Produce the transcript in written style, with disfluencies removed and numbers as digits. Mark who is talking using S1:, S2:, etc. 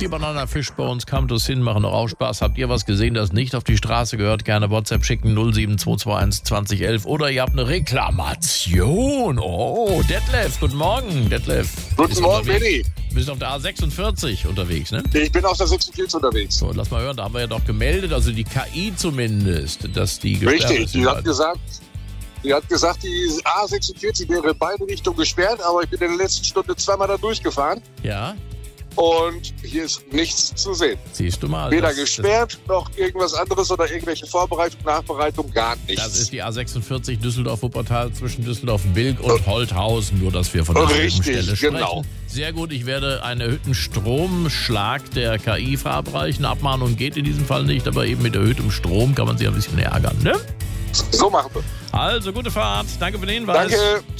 S1: Die Banana Fish bei uns, Come to Sin, machen doch auch Spaß. Habt ihr was gesehen, das nicht auf die Straße gehört? Gerne WhatsApp schicken 07221 2011 oder ihr habt eine Reklamation. Oh, Detlef, guten Morgen, Detlef.
S2: Guten Morgen, Benni.
S1: Du bist auf der A46 unterwegs, ne?
S2: Ich bin auf der 46 unterwegs.
S1: So, lass mal hören, da haben wir ja doch gemeldet, also die KI zumindest, dass die gesperrt
S2: Richtig,
S1: ist.
S2: die hat gesagt, die A46 wäre in beide Richtungen gesperrt, aber ich bin in der letzten Stunde zweimal da durchgefahren
S1: Ja,
S2: und hier ist nichts zu sehen.
S1: siehst du mal.
S2: Weder gesperrt, noch irgendwas anderes oder irgendwelche Vorbereitung, Nachbereitung, gar nichts.
S1: Das ist die A46 Düsseldorf-Wuppertal zwischen Düsseldorf-Bilk und Holthausen, nur dass wir von der
S2: Richtig,
S1: Stelle sprechen.
S2: genau.
S1: Sehr gut, ich werde einen erhöhten Stromschlag der KI verabreichen. Abmahnung geht in diesem Fall nicht, aber eben mit erhöhtem Strom kann man sich ein bisschen ärgern, ne?
S2: So machen wir.
S1: Also, gute Fahrt. Danke für den Hinweis.
S2: Danke.